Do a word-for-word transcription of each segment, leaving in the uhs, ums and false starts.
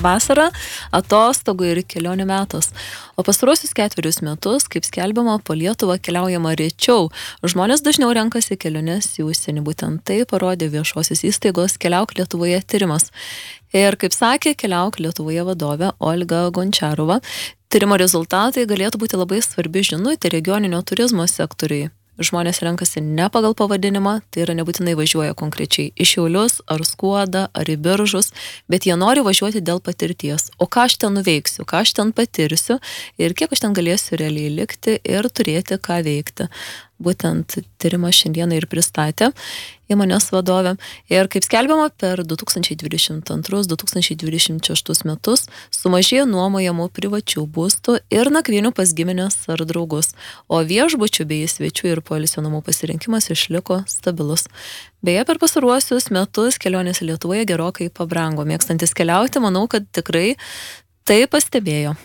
Vasara, atostogų ir kelionių metas. O pastaruosius ketverius metus, kaip skelbiama, po Lietuvą keliaujama rečiau. Žmonės dažniau renkasi keliones į užsienį. Būtent tai parodė viešosios įstaigos Keliauk Lietuvoje tyrimas. Ir kaip sakė Keliauk Lietuvoje vadovė Olga Gončiarova, tyrimo rezultatai galėtų būti labai svarbi žinutė regioninio turizmo sektoriui. Žmonės renkasi ne pagal pavadinimą, tai yra nebūtinai važiuoja konkrečiai į Šiaulius, ar Skuodą, ar į Biržus, bet jie nori važiuoti dėl patirties. O ką aš ten nuveiksiu, ką aš ten patirsiu ir kiek aš ten galėsiu realiai likti ir turėti ką veikti. Būtent tyrimą šiandieną ir pristatė įmonės vadovė. Ir kaip skelbiama, per du tūkstančiai dvidešimt antrus - du tūkstančiai dvidešimt šeštus metus sumažėjo nuomojamų privačių būstų ir nakvynių pas gimines ar draugus, o viešbučių bei svečių ir poilsio namų pasirinkimas išliko stabilus. Beje, per pastaruosius metus kelionės Lietuvoje gerokai pabrango. Mėgstantis keliauti, manau, kad tikrai tai pastebėjo.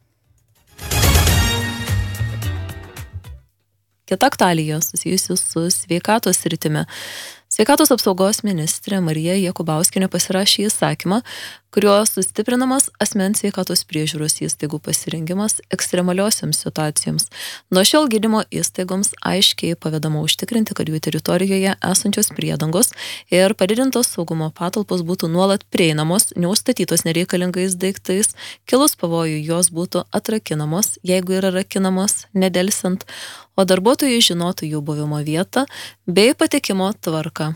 Kita aktualija susijusi su sveikatos sritimi. Sveikatos apsaugos ministrė Marija Jakubauskienė pasirašė įsakymą, kuriuo sustiprinamas asmens sveikatos priežiūros įstaigų pasirengimas ekstremaliosioms situacijoms. Nuo šiol gydymo įstaigoms aiškiai pavedama užtikrinti, kad jų teritorijoje esančios priedangos ir padidintos saugumo patalpos būtų nuolat prieinamos, neužstatytos nereikalingais daiktais, kilus pavojui jos būtų atrakinamos, jeigu yra rakinamos nedelsiant, o darbuotojai žinotų jų buvimo vietą bei patekimo tvarką.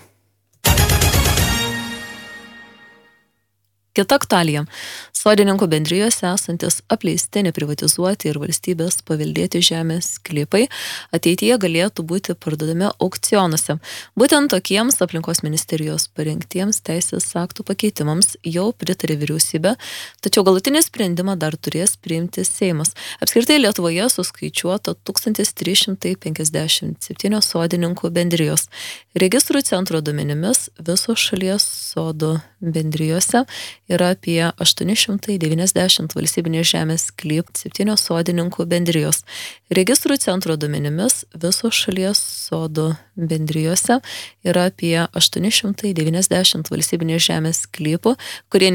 Kita aktualija. Sodininkų bendrijose esantis apleisti, neprivatizuoti ir valstybės paveldėti žemės sklypai ateityje galėtų būti parduodami aukcionuose. Būtent tokiems aplinkos ministerijos parengtiems teisės aktų pakeitimams jau pritarė vyriausybė, tačiau galutinį sprendimą dar turės priimti Seimas. Apskritai Lietuvoje suskaičiuota tūkstantis trys šimtai penkiasdešimt septynios sodininkų bendrijos. Registrų centro duomenimis visos šalies sodų bendrijose yra apie aštuoni šimtai devyniasdešimt valstybinės žemės sklypų, septynios sodininkų bendrijos. Registrų centro duomenimis visos šalies sodų bendrijose yra apie aštuoni šimtai devyniasdešimt valstybinės žemės sklypų, kurie